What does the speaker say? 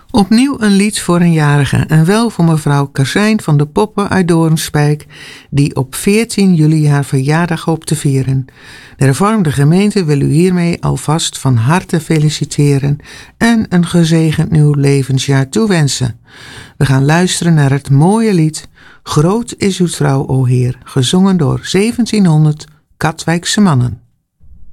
Opnieuw een lied voor een jarige en wel voor mevrouw Karsijn van de Poppen uit Doornspijk, die op 14 juli haar verjaardag hoopt te vieren. De hervormde gemeente wil u hiermee alvast van harte feliciteren en een gezegend nieuw levensjaar toewensen. We gaan luisteren naar het mooie lied Groot is uw trouw, o Heer, gezongen door 1700 Katwijkse mannen.